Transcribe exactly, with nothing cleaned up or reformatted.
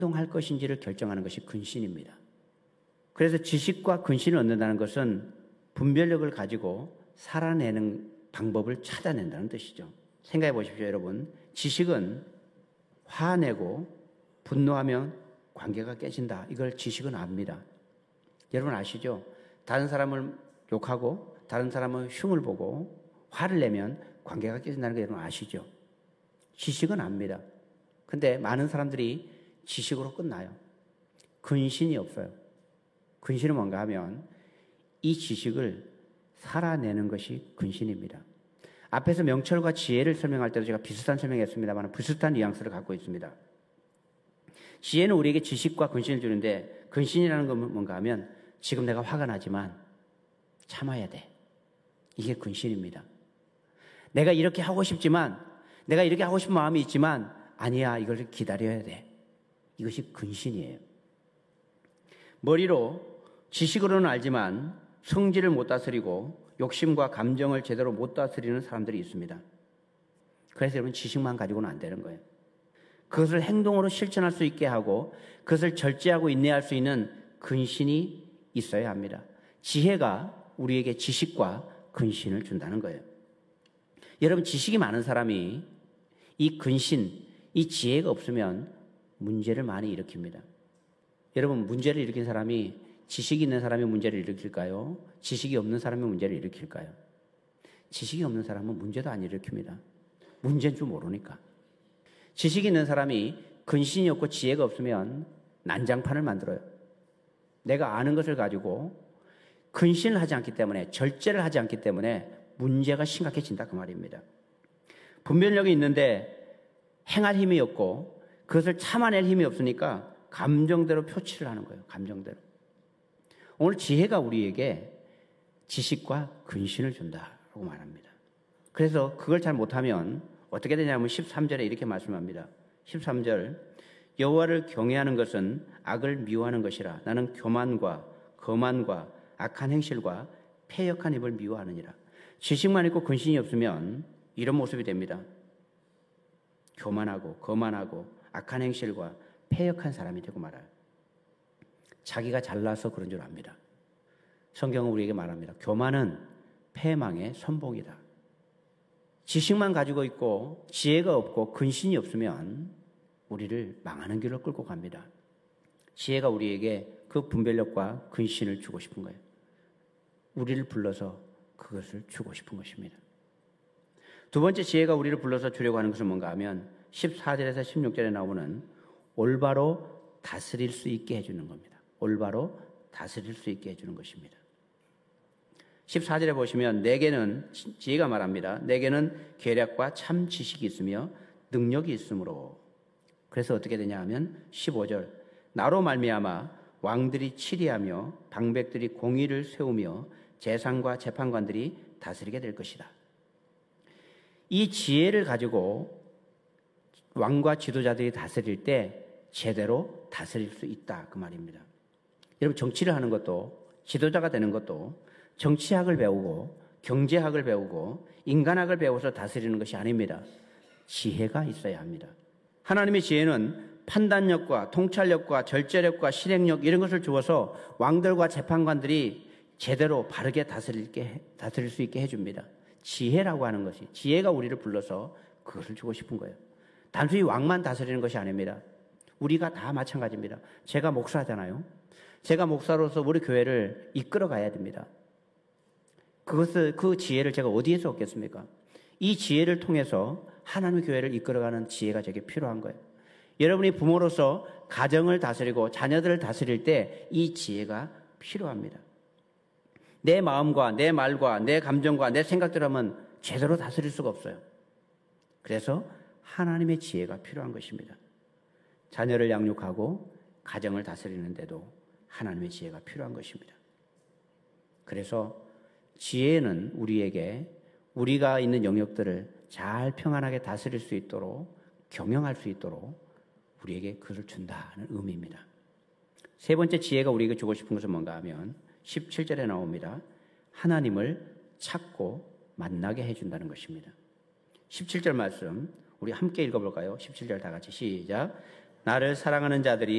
행동할 것인지를 결정하는 것이 근신입니다. 그래서 지식과 근신을 얻는다는 것은 분별력을 가지고 살아내는 방법을 찾아낸다는 뜻이죠. 생각해 보십시오, 여러분. 지식은 화내고 분노하면 관계가 깨진다. 이걸 지식은 압니다. 여러분 아시죠? 다른 사람을 욕하고 다른 사람의 흉을 보고 화를 내면 관계가 깨진다는 거 여러분 아시죠? 지식은 압니다. 근데 많은 사람들이 지식으로 끝나요. 근신이 없어요. 근신은 뭔가 하면 이 지식을 살아내는 것이 근신입니다. 앞에서 명철과 지혜를 설명할 때도 제가 비슷한 설명했습니다만 비슷한 뉘앙스를 갖고 있습니다. 지혜는 우리에게 지식과 근신을 주는데 근신이라는 건 뭔가 하면 지금 내가 화가 나지만 참아야 돼. 이게 근신입니다. 내가 이렇게 하고 싶지만 내가 이렇게 하고 싶은 마음이 있지만 아니야, 이걸 기다려야 돼. 이것이 근신이에요. 머리로 지식으로는 알지만 성질을 못 다스리고 욕심과 감정을 제대로 못 다스리는 사람들이 있습니다. 그래서 여러분 지식만 가지고는 안 되는 거예요. 그것을 행동으로 실천할 수 있게 하고 그것을 절제하고 인내할 수 있는 근신이 있어야 합니다. 지혜가 우리에게 지식과 근신을 준다는 거예요. 여러분 지식이 많은 사람이 이 근신, 이 지혜가 없으면 문제를 많이 일으킵니다. 여러분 문제를 일으킨 사람이 지식이 있는 사람이 문제를 일으킬까요? 지식이 없는 사람이 문제를 일으킬까요? 지식이 없는 사람은 문제도 안 일으킵니다. 문제인 줄 모르니까. 지식이 있는 사람이 근신이 없고 지혜가 없으면 난장판을 만들어요. 내가 아는 것을 가지고 근신을 하지 않기 때문에 절제를 하지 않기 때문에 문제가 심각해진다 그 말입니다. 분별력이 있는데 행할 힘이 없고 그것을 참아낼 힘이 없으니까 감정대로 표출을 하는 거예요. 감정대로. 오늘 지혜가 우리에게 지식과 근신을 준다고 말합니다. 그래서 그걸 잘 못하면 어떻게 되냐면 십삼 절에 이렇게 말씀합니다. 십삼 절 여호와를 경외하는 것은 악을 미워하는 것이라 나는 교만과 거만과 악한 행실과 패역한 입을 미워하느니라. 지식만 있고 근신이 없으면 이런 모습이 됩니다. 교만하고 거만하고 악한 행실과 패역한 사람이 되고 말아요. 자기가 잘나서 그런 줄 압니다. 성경은 우리에게 말합니다. 교만은 패망의 선봉이다. 지식만 가지고 있고 지혜가 없고 근신이 없으면 우리를 망하는 길로 끌고 갑니다. 지혜가 우리에게 그 분별력과 근신을 주고 싶은 거예요. 우리를 불러서 그것을 주고 싶은 것입니다. 두 번째 지혜가 우리를 불러서 주려고 하는 것은 뭔가 하면 십사 절에서 십육 절에 나오는 올바로 다스릴 수 있게 해주는 겁니다. 올바로 다스릴 수 있게 해주는 것입니다. 십사 절에 보시면 내게는 지혜가 말합니다. 내게는 계략과 참 지식이 있으며 능력이 있으므로. 그래서 어떻게 되냐 하면 십오 절 나로 말미암아 왕들이 치리하며 방백들이 공의를 세우며 재상과 재판관들이 다스리게 될 것이다. 이 지혜를 가지고 왕과 지도자들이 다스릴 때 제대로 다스릴 수 있다 그 말입니다. 여러분 정치를 하는 것도 지도자가 되는 것도 정치학을 배우고 경제학을 배우고 인간학을 배워서 다스리는 것이 아닙니다. 지혜가 있어야 합니다. 하나님의 지혜는 판단력과 통찰력과 절제력과 실행력 이런 것을 주어서 왕들과 재판관들이 제대로 바르게 다스릴게, 다스릴 수 있게 해줍니다. 지혜라고 하는 것이 지혜가 우리를 불러서 그것을 주고 싶은 거예요. 단순히 왕만 다스리는 것이 아닙니다. 우리가 다 마찬가지입니다. 제가 목사잖아요. 제가 목사로서 우리 교회를 이끌어 가야 됩니다. 그것을 그 지혜를 제가 어디에서 얻겠습니까? 이 지혜를 통해서 하나님의 교회를 이끌어가는 지혜가 제게 필요한 거예요. 여러분이 부모로서 가정을 다스리고 자녀들을 다스릴 때 이 지혜가 필요합니다. 내 마음과 내 말과 내 감정과 내 생각대로 하면 제대로 다스릴 수가 없어요. 그래서 하나님의 지혜가 필요한 것입니다. 자녀를 양육하고 가정을 다스리는데도 하나님의 지혜가 필요한 것입니다. 그래서 지혜는 우리에게 우리가 있는 영역들을 잘 평안하게 다스릴 수 있도록 경영할 수 있도록 우리에게 그를 준다는 의미입니다. 세 번째 지혜가 우리에게 주고 싶은 것은 뭔가 하면 십칠 절에 나옵니다. 하나님을 찾고 만나게 해준다는 것입니다. 십칠 절 말씀 우리 함께 읽어볼까요? 십칠 절 다 같이 시작. 나를 사랑하는 자들이